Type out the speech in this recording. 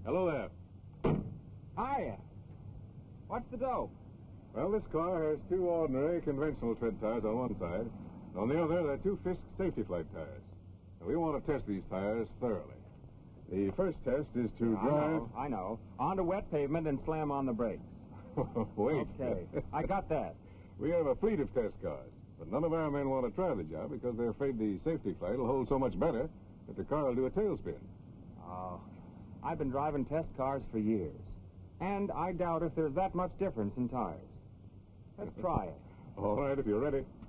Hello there. Hiya. What's the dope? Well, this car has two ordinary conventional tread tires on one side. On the other, there are two Fisk Safety Flight tires. And we want to test these tires thoroughly. The first test is to drive... I know. Onto wet pavement and slam on the brakes. Wait. Okay, I got that. We have a fleet of test cars, but none of our men want to try the job because they're afraid the safety flight will hold so much better that the car will do a tailspin. Oh, I've been driving test cars for years, and I doubt if there's that much difference in tires. Let's try it. All right, if you're ready.